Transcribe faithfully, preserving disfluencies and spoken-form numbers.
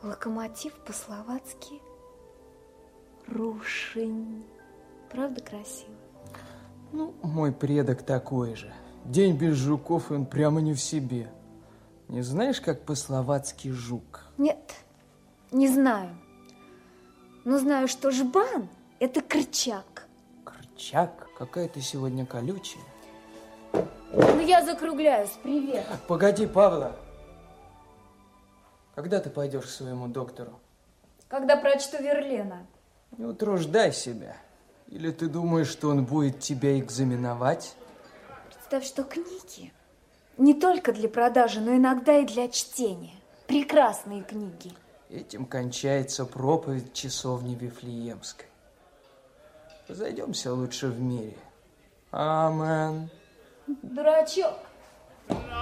Локомотив по-словацки рушень. Правда красиво? Ну, мой предок такой же. День без жуков, и он прямо не в себе. Не знаешь, как по-словацки жук? Нет, не знаю. Но знаю, что жбан – это крчак. Крчак? Какая ты сегодня колючая. Ну, я закругляюсь. Привет. Погоди, Павла. Когда ты пойдешь к своему доктору? Когда прочту Верлена. Не утруждай себя. Или ты думаешь, что он будет тебя экзаменовать? Представь, что книги не только для продажи, но иногда и для чтения. Прекрасные книги. Этим кончается проповедь часовни Вифлеемской. Разойдемся лучше в мире. Амен. Дурачок.